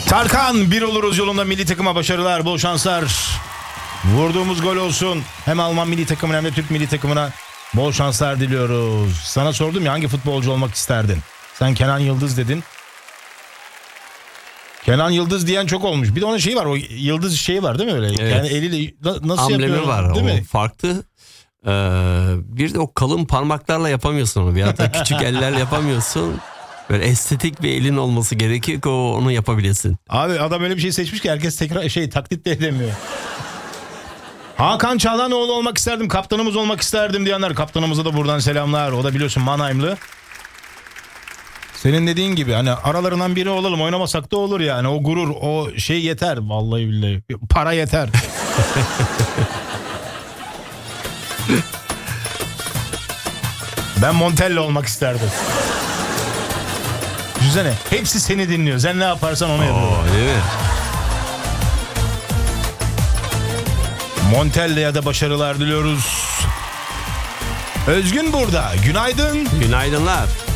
Tarkan, bir oluruz yolunda milli takıma başarılar, bol şanslar. Vurduğumuz gol olsun. Hem Alman milli takımına hem de Türk milli takımına bol şanslar diliyoruz. Sana sordum ya, hangi futbolcu olmak isterdin? Sen Kenan Yıldız dedin. Kenan Yıldız diyen çok olmuş. Bir de onun şeyi var, o yıldız şeyi var değil mi öyle? Evet. Yani eliyle nasıl Amblemi yapıyor? var, değil o mi? farklı. Bir de o kalın parmaklarla yapamıyorsun onu. Ya da küçük ellerle yapamıyorsun. Böyle estetik bir elin olması gerekiyor ki onu yapabilesin. Abi adam öyle bir şey seçmiş ki herkes tekrar taklit de edemiyor. Hakan Çağlanoğlu olmak isterdim, kaptanımız olmak isterdim diyenler. Kaptanımıza da buradan selamlar. O da biliyorsun Mannheimlı. Senin dediğin gibi hani aralarından biri olalım, oynamasak da olur yani. O gurur, o şey yeter vallahi billahi. Para yeter. Ben Montella olmak isterdim. Düşünsene, hepsi seni dinliyor. Sen ne yaparsan onu yapıyor. Değil mi? Montella'ya da başarılar diliyoruz. Özgün burada. Günaydın. Günaydınlar.